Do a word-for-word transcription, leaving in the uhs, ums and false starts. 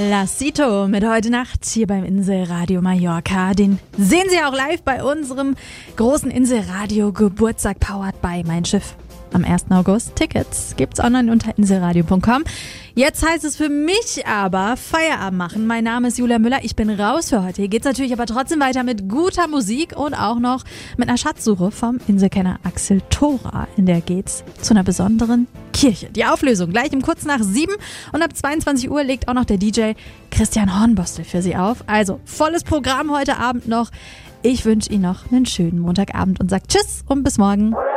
Lassito mit heute Nacht hier beim Inselradio Mallorca. Den sehen Sie auch live bei unserem großen Inselradio Geburtstag powered by Mein Schiff. Am ersten August. Tickets gibt's online unter inselradio punkt com. Jetzt heißt es für mich aber Feierabend machen. Mein Name ist Julia Müller. Ich bin raus für heute. Hier geht's natürlich aber trotzdem weiter mit guter Musik und auch noch mit einer Schatzsuche vom Inselkenner Axel Thora. In der geht's zu einer besonderen Kirche. Die Auflösung gleich um kurz nach sieben und ab zweiundzwanzig Uhr legt auch noch der D J Christian Hornbostel für Sie auf. Also volles Programm heute Abend noch. Ich wünsche Ihnen noch einen schönen Montagabend und sage Tschüss und bis morgen.